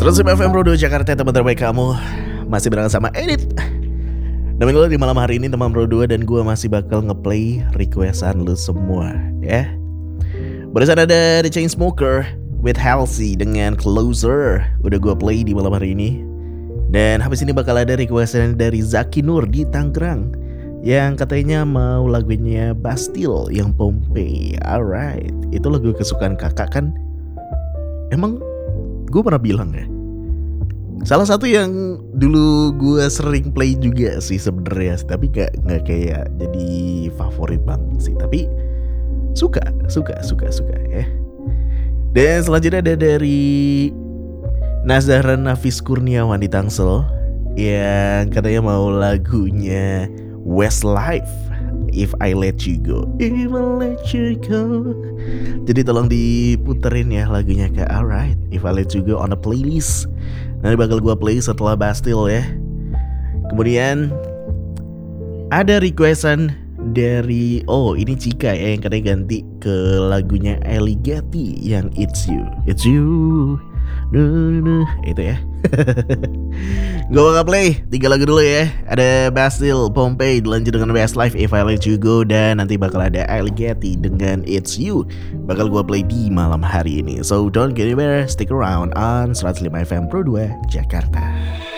105 FM Pro 2 Jakarta, teman terbaik kamu. Masih bareng sama Edit. Nemenin lo di malam hari ini teman Pro 2. Dan gue masih bakal ngeplay requestan lu semua ya. Barusan ada The Chainsmoker with Halsey dengan Closer. Udah gue play di malam hari ini. Dan habis ini bakal ada requestan dari Zaki Nur di Tangerang, yang katanya mau lagunya Bastille yang Pompeii. Alright, itu lagu kesukaan kakak kan? Emang gue pernah bilang ya, salah satu yang dulu gue sering play juga sih sebenarnya, tapi nggak kayak jadi favorit banget sih, tapi suka ya. Dan selanjutnya ada dari Nazahran Nafis Kurniawan di Tangsel, yang katanya mau lagunya Westlife, If I Let You Go. If I Let You Go. Jadi tolong diputerin ya lagunya Kak. Alright, If I Let You Go on a playlist. Nanti bakal gue play setelah Bastille ya. Kemudian ada requestan dari ini Cika ya, yang katanya ganti ke lagunya Ellie Getty yang It's You. It's You. Itu ya. Gue bakal play 3 lagu dulu ya. Ada Bastille, Pompeii, dilanjut dengan Westlife, If I Let You Go, dan nanti bakal ada Ellie Getty dengan It's You. Bakal gue play di malam hari ini. So don't get anywhere, stick around on 105 FM Pro 2 Jakarta.